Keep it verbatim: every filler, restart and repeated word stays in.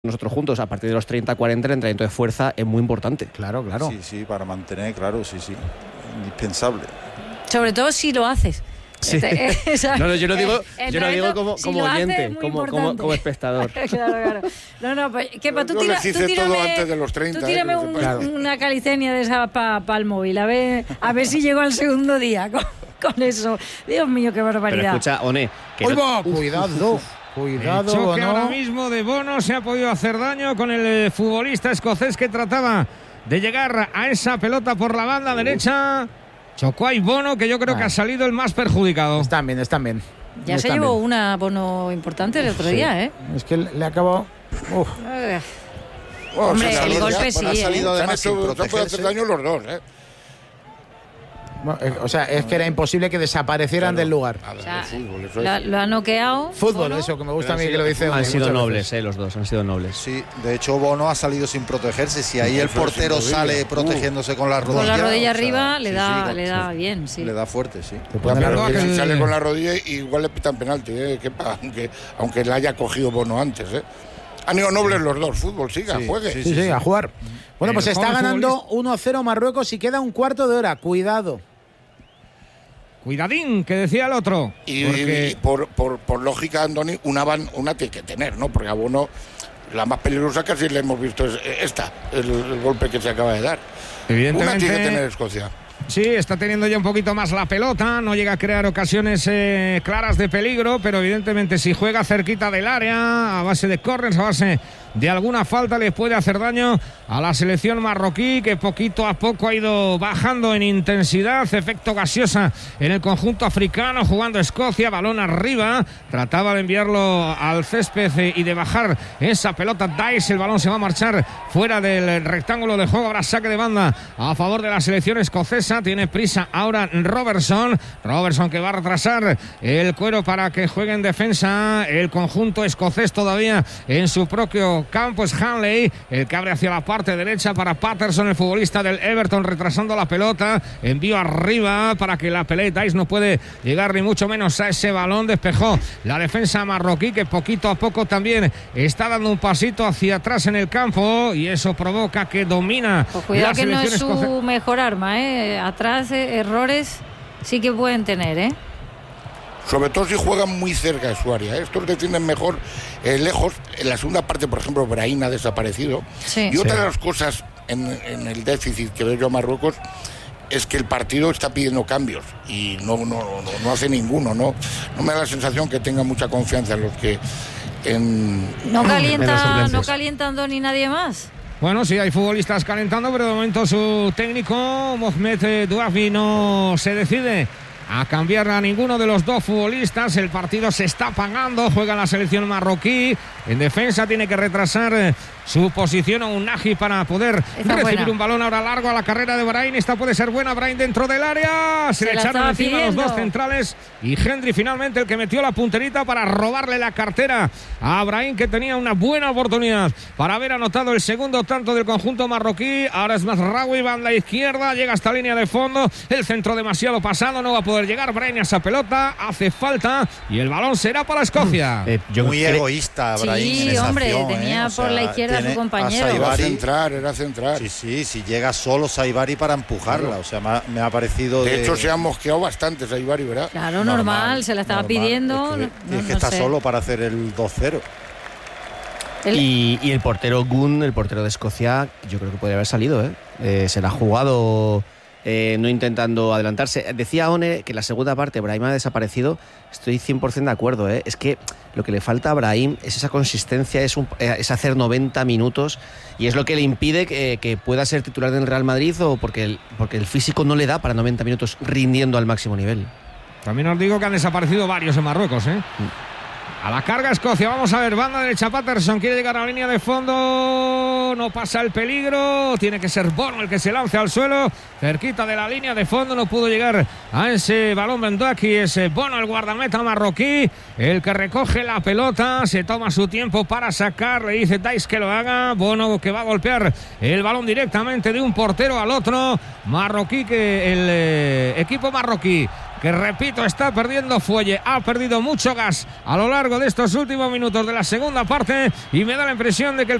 nosotros juntos, a partir de los treinta cuarenta el entrenamiento de fuerza es muy importante. Claro, claro. Sí, sí, para mantener, claro, sí, sí, indispensable. Sobre todo si lo haces. Sí. No, no, yo lo digo, yo lo digo como, si como lo oyente, hace, como, como, como espectador. Claro, claro. No, no, pues, que pa, tú, tira, tú hice tírame, todo antes de los treinta, tú tírame ¿eh? un, Claro. una calicenia de esa para pa el móvil, a ver, a ver si llego al segundo día con, con eso. Dios mío, qué barbaridad. Pero escucha, One, que ¡Uy, no, va! uf, Cuidado. uf, Cuidado, el choque ¿no? ahora mismo de Bono se ha podido hacer daño con el eh, futbolista escocés que trataba de llegar a esa pelota por la banda derecha. Chocó ahí Bono, que yo creo ah. que ha salido el más perjudicado. Están bien, están bien. Ya están se llevó bien. una Bono importante el otro Sí. día, ¿eh? Es que le ha acabado... Uf. Oh, Hombre, se el ya, golpe bueno, sí, ha ¿eh? salido Se han además sin hecho, se puede protegerse. hacer daño los dos, ¿eh? Bueno, eh, o sea, es que era imposible que desaparecieran Claro. del lugar. A ver, O sea, el fútbol, eso lo, es. lo ha noqueado. Fútbol, Bono. eso, que me gusta a mí Pero que lo sí, dice. han Oni sido muchas nobles, veces. eh, los dos, han sido nobles. Sí, de hecho Bono ha salido sin protegerse. Si ahí el Eso es portero imposible. sale Uh. protegiéndose con la rodilla, Con la rodilla o sea, arriba le sí, da, sí, le sí. da bien, sí. Le da fuerte, sí. Te ponen Claro, la que que si el- sale con la rodilla igual le pitan penalti, ¿eh? Que, aunque, aunque le haya cogido Bono antes, ¿eh? Han ido nobles los dos, fútbol, siga, Sí, juegue. sí, Sí, sí, a jugar. Bueno, pues El está joven ganando futbolista. uno a cero Marruecos y queda un cuarto de hora. Cuidado. Cuidadín, que decía el otro. Y, porque y por, por, por lógica, Andoni, una van, una tiene que tener, ¿no? Porque a Bono la más peligrosa casi le hemos visto es esta, el, el golpe que se acaba de dar. Una evidentemente tiene que tener Escocia. sí, está teniendo ya un poquito más la pelota, no llega a crear ocasiones eh, claras de peligro, pero evidentemente si juega cerquita del área, a base de corners, a base de alguna falta, le puede hacer daño a la selección marroquí, que poquito a poco ha ido bajando en intensidad, efecto gaseosa en el conjunto africano, jugando Escocia, balón arriba, trataba de enviarlo al césped eh, y de bajar esa pelota Dice, el balón se va a marchar fuera del rectángulo de juego, habrá saque de banda a favor de la selección escocesa, tiene prisa ahora Robertson, Robertson que va a retrasar el cuero para que juegue en defensa el conjunto escocés todavía en su propio campo, es Hanley el que abre hacia la parte derecha para Patterson, el futbolista del Everton, retrasando la pelota, envío arriba para que la pelea Dice no puede llegar ni mucho menos a ese balón, despejó la defensa marroquí que poquito a poco también está dando un pasito hacia atrás en el campo y eso provoca que domina Pues cuidado la que no selección es su escocesa. mejor arma, ¿eh? Atrás eh, errores sí que pueden tener, ¿eh? Sobre todo si juegan muy cerca de su área, ¿eh? Estos defienden mejor eh, lejos. En la segunda parte, por ejemplo, Brahim ha desaparecido. Sí. Y otra Sí. de las cosas en, en el déficit que veo yo a Marruecos es que el partido está pidiendo cambios y no, no, no, no hace ninguno, ¿no? No me da la sensación que tenga mucha confianza en los que... En, No Menos calienta, suplentes. no calienta Andoni nadie más. Bueno, sí, hay futbolistas calentando, pero de momento su técnico, Mohamed eh, Douafi, no se decide a cambiar a ninguno de los dos futbolistas. El partido se está apagando, juega la selección marroquí. En defensa tiene que retrasar eh, su posición a un Nagy para poder Está recibir buena. un balón ahora largo a la carrera de Brahim. Esta puede ser buena, Brahim dentro del área. Se, Se le la echaron estaba encima pidiendo. los dos centrales y Hendry finalmente el que metió la punterita para robarle la cartera a Brahim, que tenía una buena oportunidad para haber anotado el segundo tanto del conjunto marroquí. Ahora es Mazraoui, va a la izquierda, llega hasta línea de fondo, el centro demasiado pasado, no va a poder llegar Brahim a esa pelota, hace falta y el balón será para Escocia. Eh, yo Muy cre- egoísta Brahim Sí, en esa hombre, acción, tenía ¿eh? O por la sea, izquierda a su tiene compañero. a era Saibari. centrar, era centrar. Sí, sí, si llega solo Saibari para empujarla, o sea, me ha, me ha parecido De de... hecho, se han mosqueado bastante Saibari, ¿verdad? Claro, normal, normal, se la estaba normal. pidiendo. Es que, no- es que no está sé. solo para hacer el dos cero. El- Y, y el portero Gunn, el portero de Escocia, yo creo que podría haber salido, ¿eh? Eh, se la ha jugado eh, no intentando adelantarse. Decía One que la segunda parte Brahim ha desaparecido. Estoy cien por ciento de acuerdo, ¿eh? Es que lo que le falta a Brahim es esa consistencia, es, un, es hacer noventa minutos y es lo que le impide que, que pueda ser titular del Real Madrid o porque el, porque el físico no le da para noventa minutos rindiendo al máximo nivel. También os digo que han desaparecido varios en Marruecos, ¿eh? A la carga Escocia, vamos a ver, banda derecha Patterson, quiere llegar a la línea de fondo, no pasa el peligro, tiene que ser Bono el que se lance al suelo, cerquita de la línea de fondo, no pudo llegar a ese balón Bendaki, ese Bono el guardameta marroquí, el que recoge la pelota, se toma su tiempo para sacar, le dice Dice que lo haga, Bono que va a golpear el balón directamente de un portero al otro, marroquí, que el eh, equipo marroquí que repito, está perdiendo fuelle, ha perdido mucho gas a lo largo de estos últimos minutos de la segunda parte y me da la impresión de que el